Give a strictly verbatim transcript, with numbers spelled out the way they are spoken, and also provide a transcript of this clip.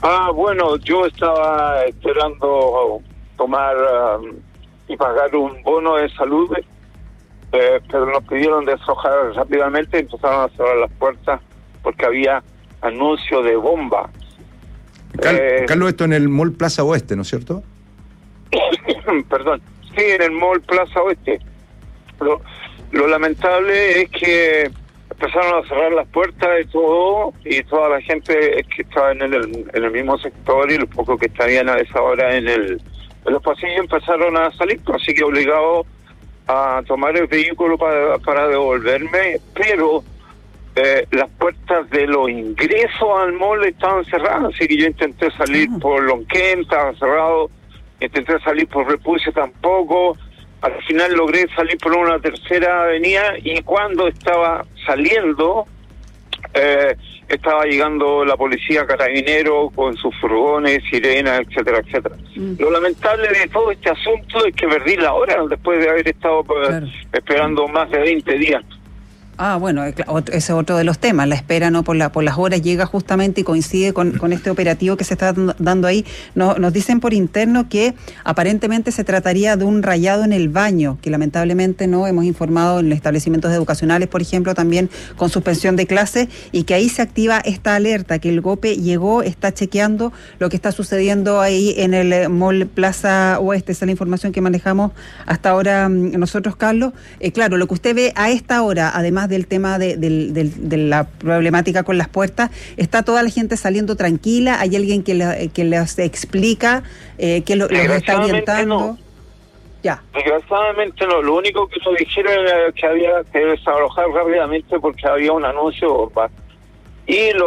Ah, bueno, yo estaba esperando tomar um, y pagar un bono de salud, eh, pero nos pidieron desalojar rápidamente y empezaron a cerrar las puertas porque había anuncio de bomba. Cal- Eh, Carlos, esto en el Mall Plaza Oeste, ¿no es cierto? Perdón, sí, en el Mall Plaza Oeste. Lo, lo lamentable es que empezaron a cerrar las puertas y todo, y toda la gente que estaba en el, en el mismo sector y los pocos que estarían a esa hora en el en los pasillos empezaron a salir, así que obligado a tomar el vehículo para, para devolverme, pero eh, las puertas de los ingresos al mall estaban cerradas, así que yo intenté salir uh-huh. por Lonquén, estaba cerrado, intenté salir por Repucio tampoco. Al final logré salir por una tercera avenida y cuando estaba saliendo eh, estaba llegando la policía carabinero con sus furgones, sirenas, etcétera, etcétera. Mm. Lo lamentable de todo este asunto es que perdí la hora después de haber estado claro. esperando más de veinte días. Ah, bueno, ese es otro de los temas, la espera no por la por las horas llega justamente y coincide con, con este operativo que se está dando ahí. Nos, nos dicen por interno que aparentemente se trataría de un rayado en el baño, que lamentablemente no hemos informado en establecimientos educacionales, por ejemplo, también con suspensión de clases, y que ahí se activa esta alerta, que el GOPE llegó, está chequeando lo que está sucediendo ahí en el Mall Plaza Oeste. Esa es la información que manejamos hasta ahora nosotros, Carlos. Eh, claro, lo que usted ve a esta hora, además del tema de, de, de, de la problemática con las puertas, está toda la gente saliendo tranquila, hay alguien que, le, que les explica, eh, que lo, los está orientando. No. Ya. Desgraciadamente no, lo único que nos dijeron era que había que desalojar rápidamente porque había un anuncio y lo